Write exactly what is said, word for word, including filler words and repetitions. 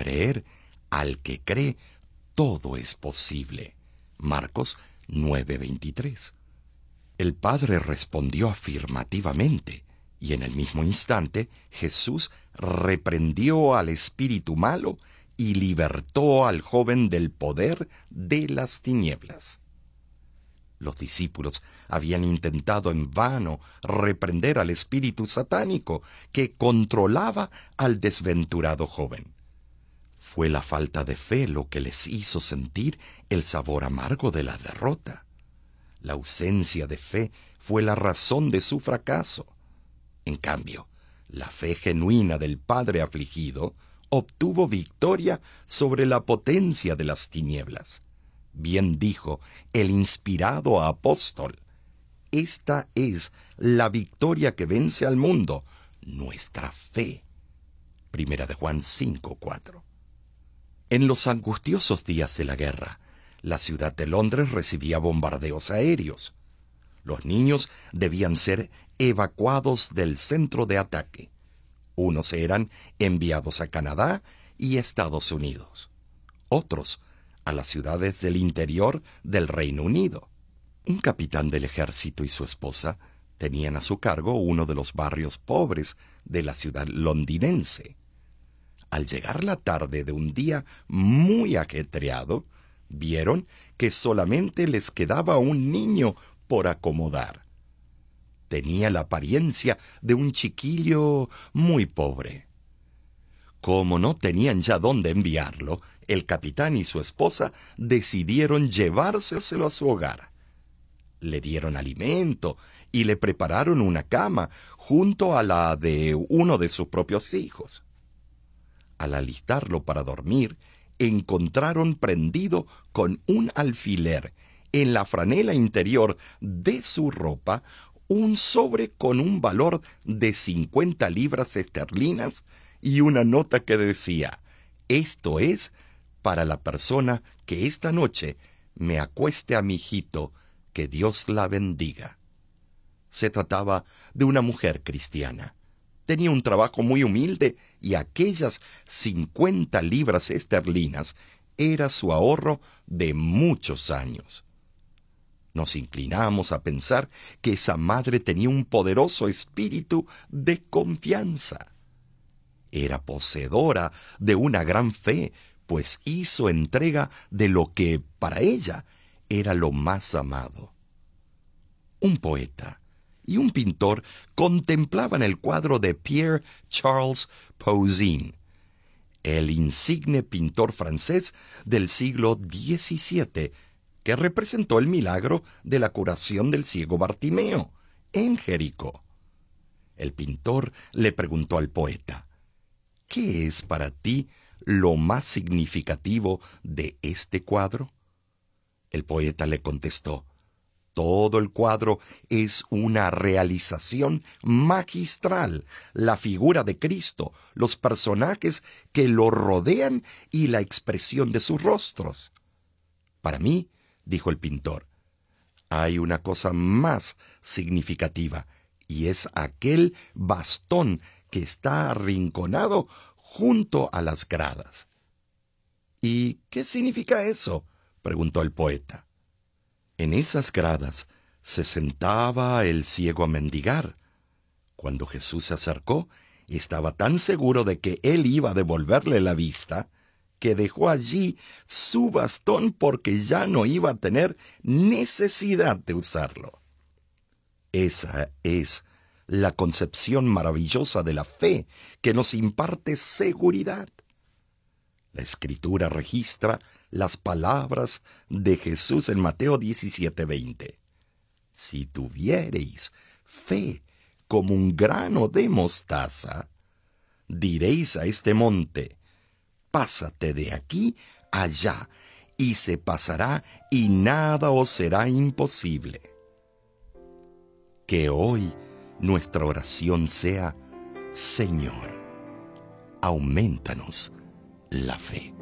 creer, al que cree, todo es posible. Marcos nueve veintitrés. El padre respondió afirmativamente, y en el mismo instante Jesús reprendió al espíritu malo y libertó al joven del poder de las tinieblas. Los discípulos habían intentado en vano reprender al espíritu satánico que controlaba al desventurado joven. Fue la falta de fe lo que les hizo sentir el sabor amargo de la derrota. La ausencia de fe fue la razón de su fracaso. En cambio, la fe genuina del padre afligido obtuvo victoria sobre la potencia de las tinieblas. Bien dijo el inspirado apóstol: esta es la victoria que vence al mundo, nuestra fe. Primera de Juan cinco cuatro. En los angustiosos días de la guerra, la ciudad de Londres recibía bombardeos aéreos. Los niños debían ser evacuados del centro de ataque. Unos eran enviados a Canadá y Estados Unidos. Otros a las ciudades del interior del Reino Unido. Un capitán del ejército y su esposa tenían a su cargo uno de los barrios pobres de la ciudad londinense. Al llegar la tarde de un día muy ajetreado, vieron que solamente les quedaba un niño por acomodar. Tenía la apariencia de un chiquillo muy pobre. Como no tenían ya dónde enviarlo, el capitán y su esposa decidieron llevárselo a su hogar. Le dieron alimento y le prepararon una cama junto a la de uno de sus propios hijos. Al alistarlo para dormir, encontraron prendido con un alfiler en la franela interior de su ropa un sobre con un valor de cincuenta libras esterlinas y una nota que decía: esto es para la persona que esta noche me acueste a mi hijito, que Dios la bendiga. Se trataba de una mujer cristiana. Tenía un trabajo muy humilde y aquellas cincuenta libras esterlinas era su ahorro de muchos años. Nos inclinamos a pensar que esa madre tenía un poderoso espíritu de confianza. Era poseedora de una gran fe, pues hizo entrega de lo que para ella era lo más amado. Un poeta y un pintor contemplaban el cuadro de Pierre Charles Poussin, el insigne pintor francés del siglo diecisiete, que representó el milagro de la curación del ciego Bartimeo en Jericó. El pintor le preguntó al poeta: ¿qué es para ti lo más significativo de este cuadro? El poeta le contestó: todo el cuadro es una realización magistral, la figura de Cristo, los personajes que lo rodean y la expresión de sus rostros. Para mí, dijo el pintor, hay una cosa más significativa, y es aquel bastón que está arrinconado junto a las gradas. ¿Y qué significa eso?, preguntó el poeta. En esas gradas se sentaba el ciego a mendigar. Cuando Jesús se acercó, estaba tan seguro de que él iba a devolverle la vista, que dejó allí su bastón porque ya no iba a tener necesidad de usarlo. Esa es la concepción maravillosa de la fe que nos imparte seguridad. La Escritura registra las palabras de Jesús en Mateo diecisiete veinte. Si tuviereis fe como un grano de mostaza, diréis a este monte: pásate de aquí allá, y se pasará, y nada os será imposible. Que hoy nuestra oración sea: Señor, aumentanos la fe.